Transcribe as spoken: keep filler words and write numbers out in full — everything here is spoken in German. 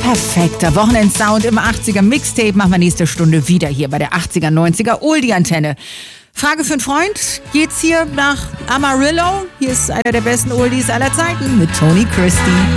Perfekter Wochenendsound im achtziger Mixtape machen wir nächste Stunde wieder hier bei der achtziger, neunziger Oldie-Antenne. Frage für einen Freund, geht's hier nach Amarillo? Hier ist einer der besten Oldies aller Zeiten mit Tony Christie.